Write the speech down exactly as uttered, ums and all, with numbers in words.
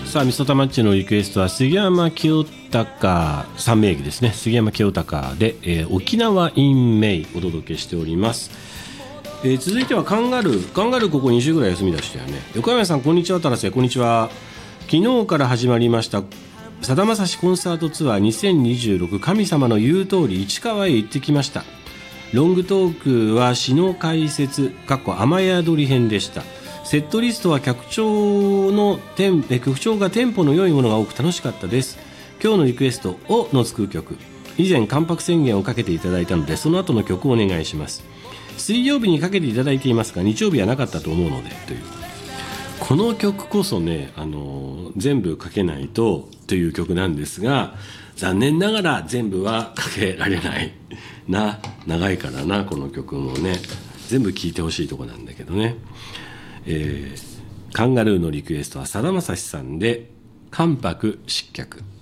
さあみそたまっちのリクエストは杉山清隆さん名義ですね。杉山清隆で、えー、沖縄 in メイお届けしております。えー、続いてはカンガルーカンガルーここに週ぐらい休み出したよね。横山さんこんにちは。タラセこんにちは。昨日から始まりましたさだまさしコンサートツアーにせんにじゅうろく神様の言う通り市川へ行ってきました。ロングトークは詩の解説雨宿り編でした。セットリストは曲調のテン曲調がテンポの良いものが多く楽しかったです。今日のリクエスト「お」のつく曲、以前関白宣言をかけていただいたのでその後の曲をお願いします。水曜日にかけていただいていますが日曜日はなかったと思うのでという。この曲こそね、あの全部かけないとという曲なんですが、残念ながら全部はかけられないな。長いからなこの曲もね。全部聴いてほしいとこなんだけどね。えー、カンガルーのリクエストはさだまさしさんで関白失脚。